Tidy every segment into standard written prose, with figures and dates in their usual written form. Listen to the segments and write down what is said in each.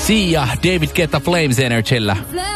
Sia, David Guetta Flames Energyllä.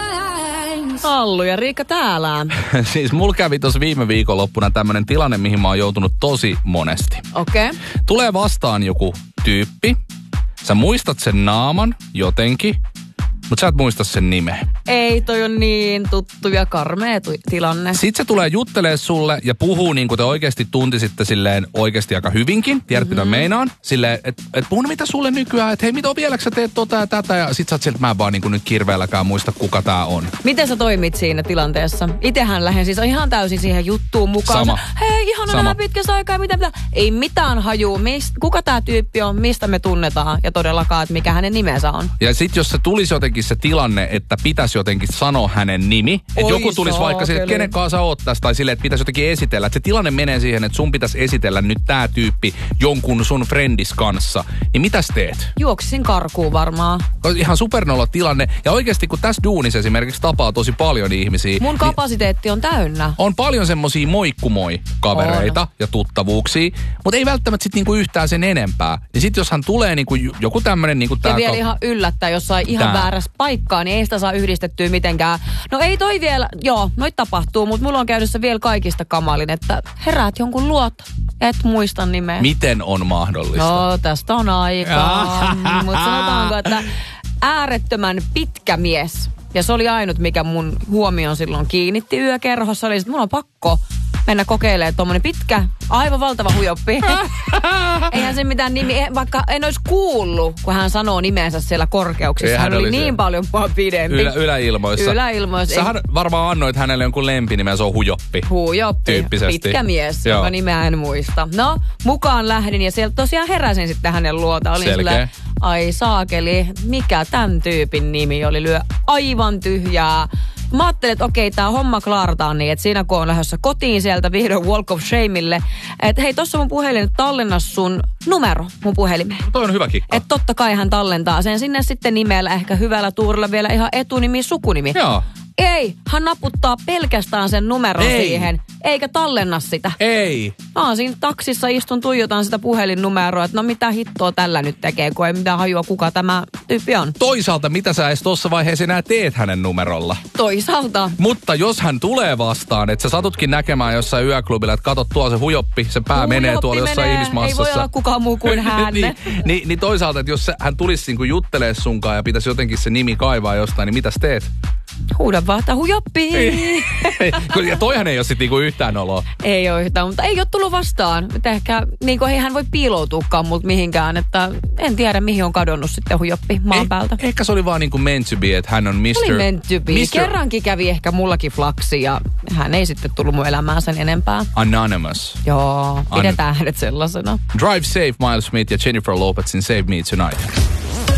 Allu ja Riikka täällä. Siis mulla kävi tossa viime viikonloppuna tämmönen tilanne, mihin mä oon joutunut tosi monesti. Okei. Okay. Tulee vastaan joku tyyppi. Sä muistat sen naaman jotenkin, mutta sä et muista sen nimeä. Ei, toi on niin tuttu ja karmea tilanne. Sitten se tulee juttelee sulle ja puhuu niin kuin te oikeasti tuntisitte silleen oikeasti aika hyvinkin. Tiedät, mitä meinaan? Silleen, että puhun mitä sulle nykyään, että hei, mitä vieläkö sä teet tota ja tätä. Ja sit sä oot sieltä, mä en vaan niin kuin nyt kirveelläkään muista, kuka tää on. Miten sä toimit siinä tilanteessa? Itehän lähden siis ihan täysin siihen juttuun mukaan. Sama. Hei, ihana nähdä pitkästä aikaa, mitä. Ei mitään hajuu, kuka tää tyyppi on, mistä me tunnetaan ja todellakaan, että mikä hänen nimensä on. Ja sit jos se tulisi jotenkin se tilanne, että pitäisi jotenkin sanoa hänen nimi. Että joku tulisi vaikka sille, että kenen kanssa sä oot tässä, tai silleen, että pitäisi jotenkin esitellä. Että se tilanne menee siihen, että sun pitäisi esitellä nyt tää tyyppi jonkun sun friendis kanssa. Niin mitäs teet? Juoksisin karkuun varmaan. Ihan supernolo tilanne. Ja oikeasti kun tässä duunissa esimerkiksi tapaa tosi paljon ihmisiä. Mun kapasiteetti on täynnä. On paljon semmosia moikkumoi-kavereita ja tuttavuuksia, mutta ei välttämättä sit niinku yhtään sen enempää. Ja sit jos hän tulee niinku joku tämmönen niinku tää... Ja vielä ihan yllättää jossain ihan väärässä paikkaa, niin ei sitä saa yhdistettyä mitenkään. No ei toi vielä, joo, noit tapahtuu, mutta mulla on käydessä vielä kaikista kamalin, että heräät jonkun luota, et muista nimeä. Miten on mahdollista? No, tästä on aikaa. Mutta sanotaanko, että äärettömän pitkä mies. Ja se oli ainut, mikä mun huomioon silloin kiinnitti yökerhossa. Oli, että mulla on pakko mennä kokeilemaan tuommoinen pitkä, aivan valtava hujoppi. Eihän se mitään nimi, vaikka en olisi kuullut, kun hän sanoo nimensä siellä korkeuksissa. Hän oli niin paljon pidempi. Yläilmoissa. Sähän varmaan annoit hänelle jonkun lempinimen, se on hujoppi. Hujoppi, tyyppisesti. Pitkä mies, jonka nimeä en muista. No, mukaan lähdin ja sieltä tosiaan heräsin sitten hänen luota. Olin sillä, ai saakeli, mikä tämän tyypin nimi oli, lyö aivan tyhjää. Mä ajattelin, että okei, tää homma klaarataan niin, että siinä kun on lähdössä kotiin sieltä vihdoin Walk of Shameille, että hei, tossa mun puhelin, tallenna sun numero mun puhelimeen. Toi on hyvä kikka. Että totta kai hän tallentaa sen sinne sitten nimellä, ehkä hyvällä tuurilla vielä ihan etunimi, sukunimi. Joo. Ei, hän naputtaa pelkästään sen numeron siihen, eikä tallenna sitä. Ei. Mä oon siinä taksissa, istun, tuijotan sitä puhelinnumeroa, että no mitä hittoa tällä nyt tekee, kun ei mitään hajua, kuka tämä tyyppi on. Toisaalta, mitä sä edes tossa vaiheessa enää teet hänen numerolla? Toisaalta. Mutta jos hän tulee vastaan, että sä satutkin näkemään jossain yöklubilla, että katot tuolla se hujoppi, se pää menee tuolla jossain ihmismassassa. Ei voi olla kukaan muu kuin hän. niin toisaalta, että jos hän tulisi niinku juttelee sunkaan ja pitäisi jotenkin se nimi kaivaa jostain, niin mitäs teet? Huuda vaan, että hujoppi. Ja toihan ei ole sit niinku yhtään oloa. Ei ole yhtään, mutta ei ole tullut vastaan. Ehkä niinku ei hän voi piiloutuukaan multa mihinkään, että en tiedä mihin on kadonnut sitten hujoppi maan päältä. Ehkä se oli vaan niinku meant to be, että hän on Mr. Oli meant to be. Kerrankin kävi ehkä mullakin flaksi ja hän ei sitten tullut mun elämään sen enempää. Anonymous. Joo, pidetään hänet sellaisena. Drive Safe, Miles Smith ja Jennifer Lopezin Save Me Tonight.